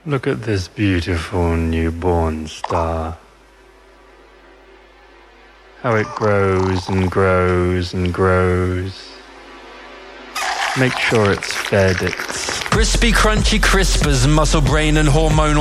Look at this beautiful newborn star. How it grows and grows and grows. Make sure it's fed its crispy, crunchy crispers, muscle, brain and hormonal